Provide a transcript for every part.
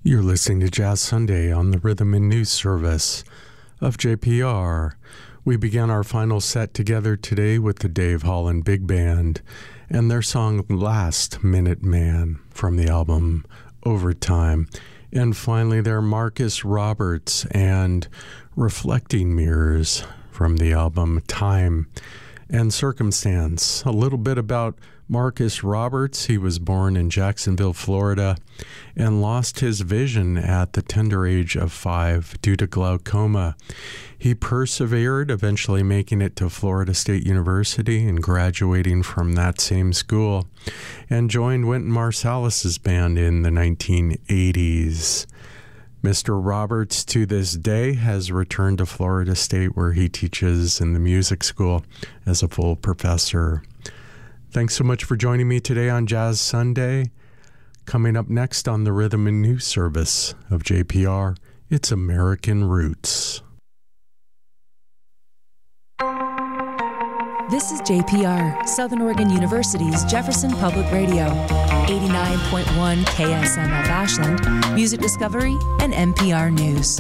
You're listening to Jazz Sunday on the Rhythm and News Service of JPR. We began our final set together today with the Dave Holland Big Band and their song Last Minute Man from the album Overtime. And finally there, Marcus Roberts and Reflecting Mirrors from the album Time and Circumstance. A little bit about Marcus Roberts. He was born in Jacksonville, Florida, and lost his vision at the tender age of 5 due to glaucoma. He persevered, eventually making it to Florida State University and graduating from that same school, and joined Wynton Marsalis's band in the 1980s. Mr. Roberts, to this day, has returned to Florida State, where he teaches in the music school as a full professor. Thanks so much for joining me today on Jazz Sunday. Coming up next on the Rhythm and News Service of JPR, it's American Roots. This is JPR, Southern Oregon University's Jefferson Public Radio, 89.1 KSMF Ashland, Music Discovery, and NPR News.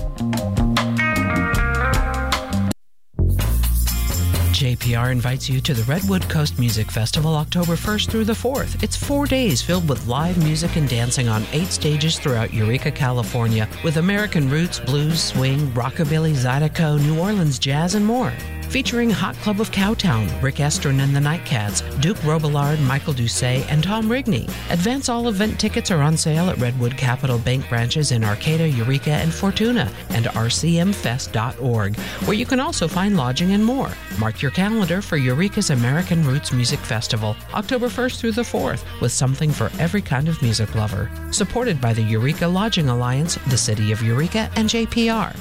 JPR invites you to the Redwood Coast Music Festival October 1st through the 4th. It's 4 days filled with live music and dancing on 8 stages throughout Eureka, California, with American roots, blues, swing, rockabilly, zydeco, New Orleans jazz, and more. Featuring Hot Club of Cowtown, Rick Estrin and the Nightcats, Duke Robillard, Michael Doucet, and Tom Rigney. Advance all event tickets are on sale at Redwood Capital Bank branches in Arcata, Eureka, and Fortuna, and rcmfest.org, where you can also find lodging and more. Mark your calendar for Eureka's American Roots Music Festival, October 1st through the 4th, with something for every kind of music lover. Supported by the Eureka Lodging Alliance, the City of Eureka, and JPR.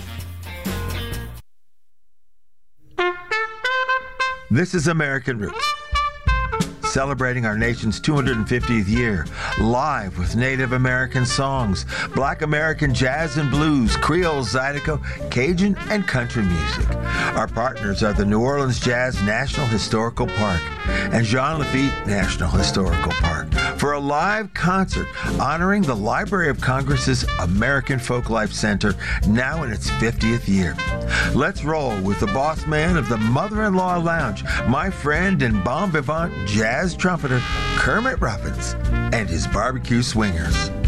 This is American Roots, celebrating our nation's 250th year, live with Native American songs, Black American jazz and blues, Creole, Zydeco, Cajun, and country music. Our partners are the New Orleans Jazz National Historical Park and Jean Lafitte National Historical Park for a live concert honoring the Library of Congress's American Folklife Center, now in its 50th year. Let's roll with the boss man of the Mother-in-Law Lounge, my friend and bon vivant jazz trumpeter Kermit Ruffins and his barbecue swingers.